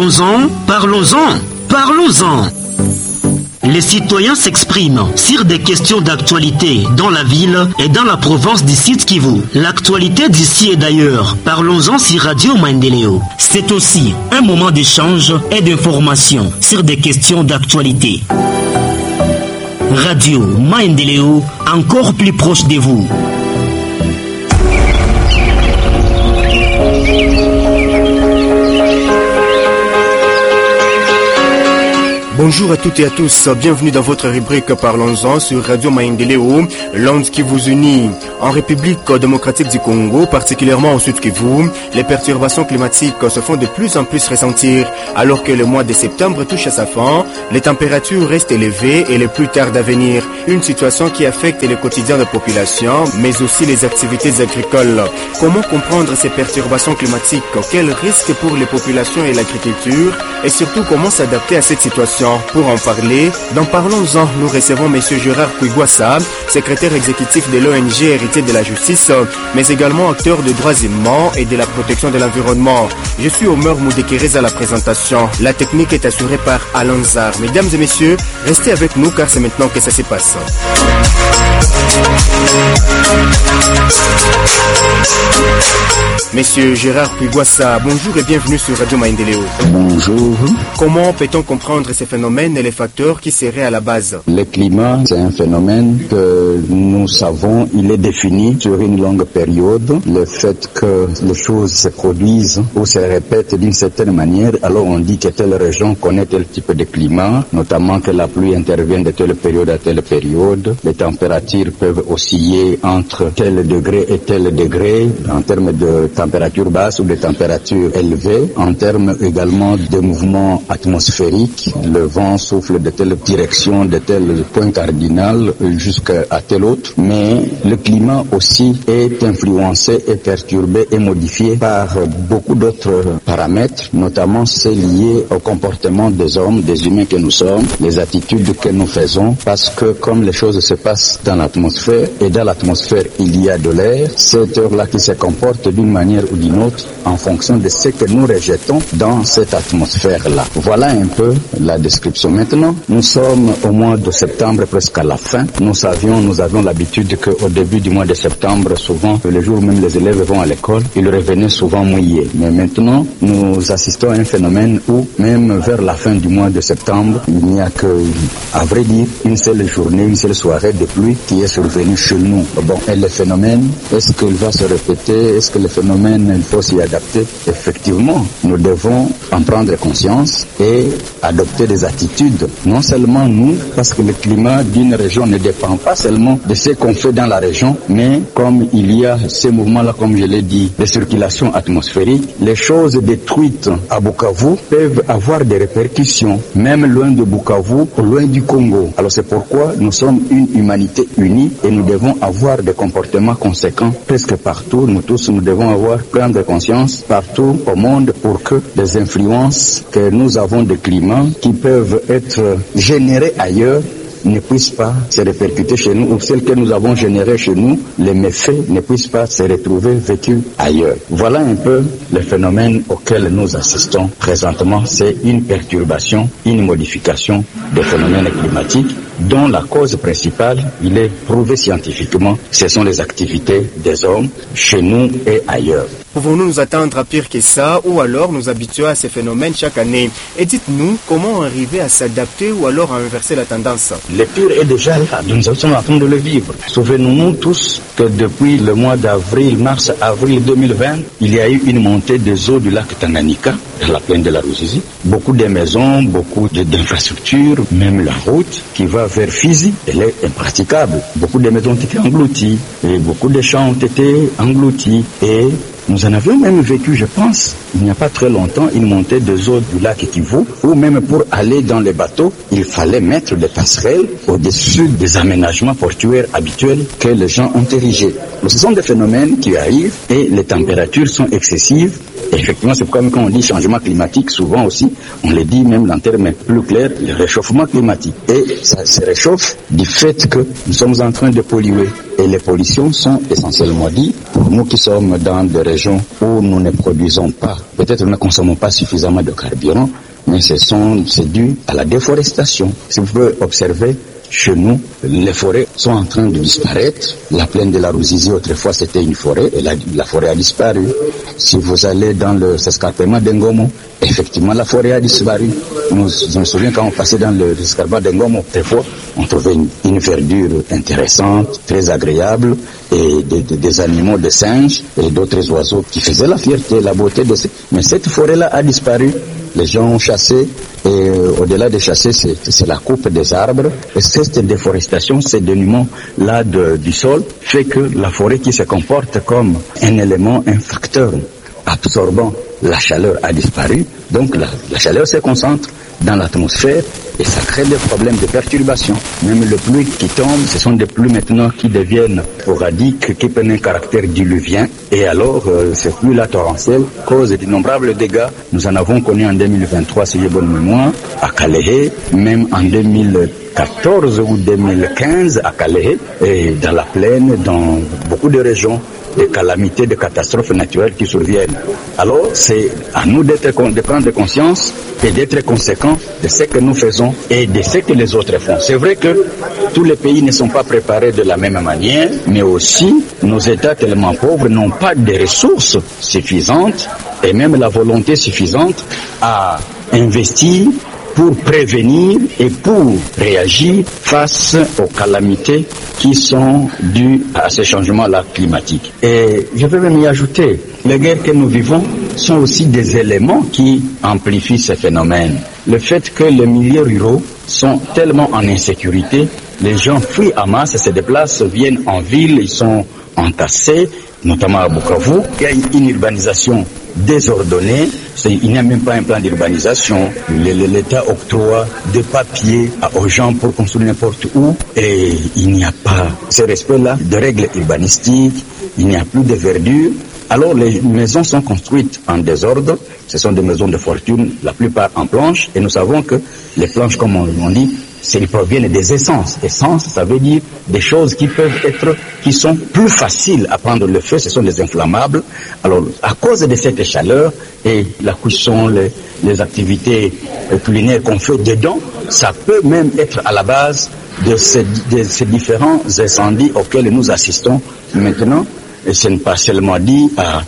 Parlons-en, parlons-en, parlons-en. Les citoyens s'expriment sur des questions d'actualité dans la ville et dans la province du Sud Kivu. L'actualité d'ici et d'ailleurs. Parlons-en sur Radio Maendeleo. C'est aussi un moment d'échange et d'information sur des questions d'actualité. Radio Maendeleo, encore plus proche de vous. Bonjour à toutes et à tous, bienvenue dans votre rubrique Parlons-en sur Radio Maendeleo, l'onde qui vous unit. En République démocratique du Congo, particulièrement au Sud Kivu, les perturbations climatiques se font de plus en plus ressentir. Alors que le mois de septembre touche à sa fin, les températures restent élevées et les pluies tardent à venir. Une situation qui affecte le quotidien de la population, mais aussi les activités agricoles. Comment comprendre ces perturbations climatiques? Quels risques pour les populations et l'agriculture? Et surtout, comment s'adapter à cette situation? Pour en parler, dans Parlons-en, nous recevons M. Gérard Kouigouassa, secrétaire exécutif de l'ONG Héritier de la Justice, mais également acteur de droits humains et de la protection de l'environnement. Je suis Omer Moudekerez à la présentation. La technique est assurée par Alain Zar. Mesdames et messieurs, restez avec nous car c'est maintenant que ça se passe. Monsieur Gérard Kouigouassa, bonjour et bienvenue sur Radio Maendeleo. Bonjour. Comment peut-on comprendre ces phénomènes et les facteurs qui seraient à la base? Le climat, c'est un phénomène que nous savons, il est défini sur une longue période. Le fait que les choses se produisent ou se répètent d'une certaine manière, alors on dit que telle région connaît tel type de climat, notamment que la pluie intervient de telle période à telle période. Les températures peuvent osciller entre tel degré et tel degré, en termes de température basse ou de température élevée, en termes également de mouvements atmosphériques. Le vent souffle de telle direction, de tel point cardinal jusqu'à tel autre. Mais le climat aussi est influencé et perturbé et modifié par beaucoup d'autres paramètres, notamment ceux liés au comportement des hommes, des humains que nous sommes, les attitudes que nous faisons, parce que comme les choses se passent dans l'atmosphère, et dans l'atmosphère il y a de l'air, cette heure-là qui se comporte d'une manière ou d'une autre en fonction de ce que nous rejetons dans cette atmosphère-là. Voilà un peu la description. Maintenant, nous sommes au mois de septembre, presque à la fin. Nous avions l'habitude qu'au début du mois de septembre, souvent, le jour où même les élèves vont à l'école, ils revenaient souvent mouillés. Mais maintenant, nous assistons à un phénomène où, même vers la fin du mois de septembre, il n'y a que, à vrai dire, une seule journée, une seule soirée de pluie qui est survenue chez nous. Bon, et le phénomène, est-ce qu'il va se répéter? Est-ce que le phénomène, il faut s'y adapter? Effectivement, nous devons en prendre conscience et adopter des attitudes. Non seulement nous, parce que le climat d'une région ne dépend pas seulement de ce qu'on fait dans la région, mais comme il y a ces mouvements-là, comme je l'ai dit, de circulation atmosphérique, les choses détruites à Bukavu peuvent avoir des répercussions, même loin de Bukavu ou loin du Congo. Alors c'est pourquoi nous sommes une humanité unie et nous devons avoir des comportements conséquents presque partout. Nous tous, nous devons prendre conscience partout au monde pour que les influences que nous avons de climat qui peuvent être générées ailleurs ne puissent pas se répercuter chez nous, ou celles que nous avons générées chez nous, les méfaits ne puissent pas se retrouver vécus ailleurs. Voilà un peu le phénomène auquel nous assistons présentement. C'est une perturbation, une modification des phénomènes climatiques dont la cause principale, il est prouvé scientifiquement, ce sont les activités des hommes chez nous et ailleurs. Pouvons-nous nous attendre à pire que ça ou alors nous habituer à ces phénomènes chaque année? Et dites-nous comment arriver à s'adapter ou alors à inverser la tendance? Le pire est déjà là, nous sommes en train de le vivre. Souvenons-nous tous que depuis le mois d'avril, mars-avril 2020, il y a eu une montée des eaux du lac Tanganyika, de la plaine de la Ruzizi. Beaucoup de maisons, beaucoup d'infrastructures, même la route qui va vers Fizi, elle est impraticable. Beaucoup de maisons ont été englouties, et beaucoup de champs ont été engloutis, et nous en avions même vécu, je pense, il n'y a pas très longtemps, une montée des eaux du lac Kivu, où même pour aller dans les bateaux, il fallait mettre des passerelles au-dessus des aménagements portuaires habituels que les gens ont érigés. Ce sont des phénomènes qui arrivent et les températures sont excessives. Et effectivement, c'est pourquoi quand on dit changement climatique, souvent aussi, on le dit même en termes plus clairs, le réchauffement climatique. Et ça se réchauffe du fait que nous sommes en train de polluer. Et les pollutions sont essentiellement dues, pour nous qui sommes dans des régions où nous ne produisons pas, peut-être nous ne consommons pas suffisamment de carburant, mais c'est dû à la déforestation. Si vous pouvez observer, chez nous, les forêts sont en train de disparaître. La plaine de la Ruzizi, autrefois, c'était une forêt, et la forêt a disparu. Si vous allez dans le escarpement d'Ngomo, effectivement, la forêt a disparu. Je me souviens quand on passait dans le escarpement d'Ngomo, autrefois, on trouvait une verdure intéressante, très agréable, et des animaux, des singes, et d'autres oiseaux qui faisaient la fierté, la beauté de Mais cette forêt-là a disparu. Les gens ont chassé, et au-delà de chasser, c'est la coupe des arbres. Et cette déforestation, ce dénuement-là du sol, fait que la forêt qui se comporte comme un élément, un facteur absorbant la chaleur a disparu. Donc la chaleur se concentre dans l'atmosphère et ça crée des problèmes de perturbation. Même les pluies qui tombent, ce sont des pluies maintenant qui deviennent sporadiques, qui prennent un caractère diluvien. Et alors, ces pluies-là torrentielles causent d'innombrables dégâts. Nous en avons connu en 2023, si j'ai bonne mémoire, à Calais, même en 2014 ou 2015 à Calais, et dans la plaine, dans beaucoup de régions, des calamités, des catastrophes naturelles qui surviennent. Alors, c'est à nous de prendre conscience et d'être conséquents de ce que nous faisons et de ce que les autres font. C'est vrai que tous les pays ne sont pas préparés de la même manière, mais aussi nos États tellement pauvres n'ont pas de ressources suffisantes et même la volonté suffisante à investir pour prévenir et pour réagir face aux calamités qui sont dues à ces changements-là climatiques. Et je vais même y ajouter, les guerres que nous vivons sont aussi des éléments qui amplifient ces phénomènes. Le fait que les milieux ruraux sont tellement en insécurité, les gens fuient à masse, se déplacent, viennent en ville, ils sont entassés, notamment à Bukavu. Il y a une urbanisation désordonnée, il n'y a même pas un plan d'urbanisation. L'État octroie des papiers aux gens pour construire n'importe où et il n'y a pas ce respect-là de règles urbanistiques, il n'y a plus de verdure. Alors les maisons sont construites en désordre, ce sont des maisons de fortune, la plupart en planches, et nous savons que les planches, comme on dit, ils proviennent des essences. Essence, ça veut dire des choses qui sont plus faciles à prendre le feu, ce sont des inflammables. Alors, à cause de cette chaleur et la cuisson, les activités culinaires qu'on fait dedans, ça peut même être à la base de ces différents incendies auxquels nous assistons maintenant. Et ce n'est pas seulement dit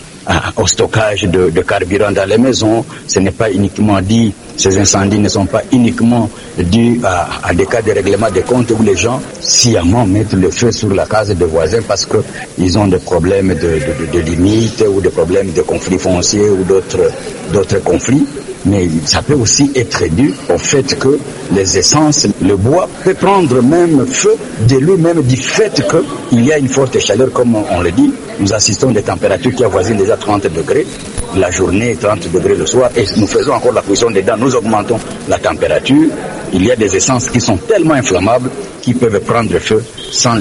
au stockage de carburant dans les maisons, ce n'est pas uniquement dit, ces incendies ne sont pas uniquement dus à des cas de règlement des comptes où les gens sciemment mettent le feu sur la case des voisins parce qu'ils ont des problèmes de limites ou des problèmes de conflits fonciers ou d'autres conflits. Mais ça peut aussi être dû au fait que les essences, le bois peut prendre même feu de lui-même du fait qu'il y a une forte chaleur, comme on le dit. Nous assistons à des températures qui avoisinent déjà 30 degrés la journée, 30 degrés le soir, et nous faisons encore la cuisson dedans, nous augmentons la température. Il y a des essences qui sont tellement inflammables qui peuvent prendre feu sans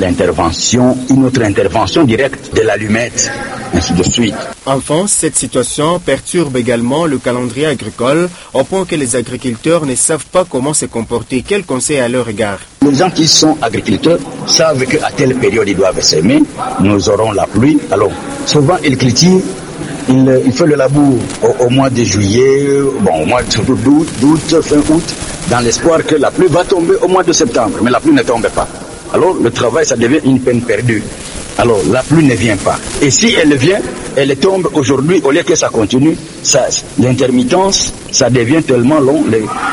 une autre intervention directe de l'allumette, ainsi de suite. Enfin, cette situation perturbe également le calendrier agricole, au point que les agriculteurs ne savent pas comment se comporter. Quel conseil à leur égard? Les gens qui sont agriculteurs savent qu'à telle période ils doivent s'aimer, nous aurons la pluie. Alors, souvent ils cultivent, ils font le labour au mois de juillet, au mois d'août, fin août, dans l'espoir que la pluie va tomber au mois de septembre, mais la pluie ne tombe pas. Alors le travail, ça devient une peine perdue. Alors la pluie ne vient pas. Et si elle vient, elle tombe aujourd'hui, au lieu que ça continue, l'intermittence, ça devient tellement long.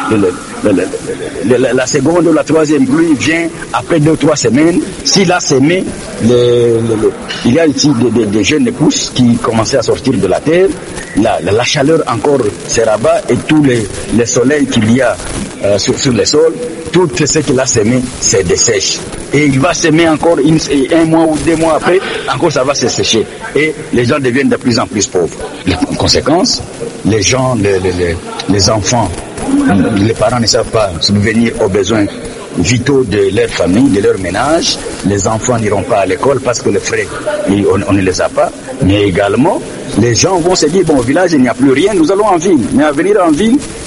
La seconde ou la troisième pluie vient après 2 ou 3 semaines. S'il a semé, il y a ici des jeunes pousses qui commençaient à sortir de la terre. La chaleur encore se rabat et tous les soleils qu'il y a sur le sol, tout ce qu'il a semé se dessèche. Et il va semer encore 1 mois ou 2 mois après, encore ça va se sécher. Et les gens deviennent de plus en plus pauvres. En conséquence, les gens, les enfants, les parents ne savent pas subvenir aux besoins vitaux de leur famille, de leur ménage. Les enfants n'iront pas à l'école parce que les frais, on ne les a pas. Mais également, les gens vont se dire, au village, il n'y a plus rien, nous allons en ville. Mais à venir en ville,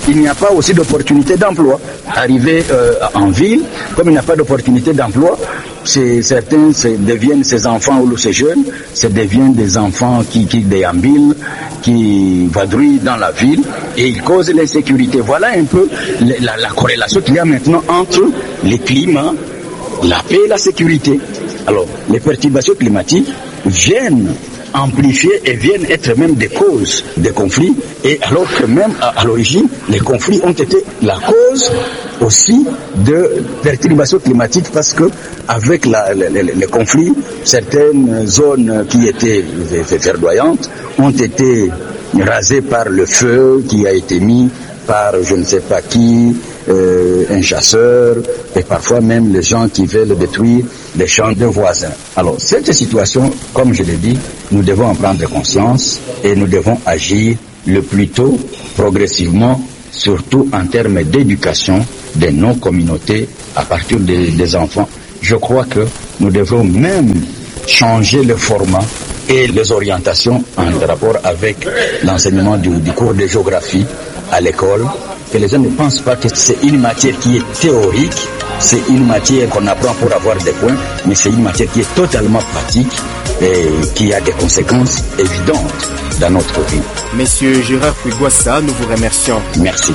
il n'y a pas aussi d'opportunité d'emploi. Arrivé en ville, comme il n'y a pas d'opportunité d'emploi, certains deviennent ces enfants ou ces jeunes, deviennent des enfants qui déambulent, qui vadrouillent dans la ville et ils causent l'insécurité. Voilà un peu la corrélation qu'il y a maintenant entre les climats, la paix et la sécurité. Alors, les perturbations climatiques viennent amplifier et viennent être même des causes des conflits, et alors que même à l'origine, les conflits ont été la cause aussi de perturbations climatiques, parce que avec les conflits, certaines zones qui étaient verdoyantes ont été rasées par le feu qui a été mis par je ne sais pas qui, un chasseur, et parfois même les gens qui veulent détruire les champs de voisins. Alors, cette situation, comme je l'ai dit, nous devons en prendre conscience et nous devons agir le plus tôt, progressivement, surtout en termes d'éducation de nos communautés à partir des enfants. Je crois que nous devons même changer le format et les orientations en rapport avec l'enseignement du cours de géographie à l'école, que les gens ne pensent pas que c'est une matière qui est théorique, c'est une matière qu'on apprend pour avoir des points, mais c'est une matière qui est totalement pratique et qui a des conséquences évidentes dans notre vie. Monsieur Gérard Puigouassa, nous vous remercions. Merci.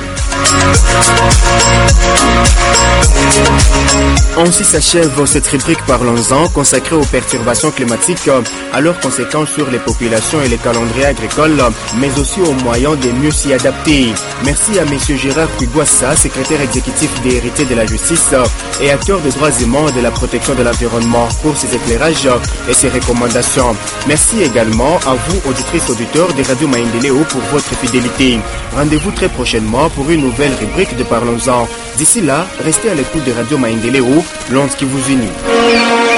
Ainsi s'achève cette rubrique Parlons-en consacrée aux perturbations climatiques, à leurs conséquences sur les populations et les calendriers agricoles, mais aussi aux moyens de mieux s'y adapter. Merci à Monsieur Gérard Puigouassa, secrétaire exécutif des héritiers de la justice et acteur des droits humains et de la protection de l'environnement, pour ses éclairages et ses recommandations. Merci également à vous, auditrices auditeurs de Radio Maendeleo, pour votre fidélité. Rendez-vous très prochainement pour une nouvelle rubrique de Parlons-en. D'ici là, restez à l'écoute de Radio Maendeleo, l'onde qui vous unit.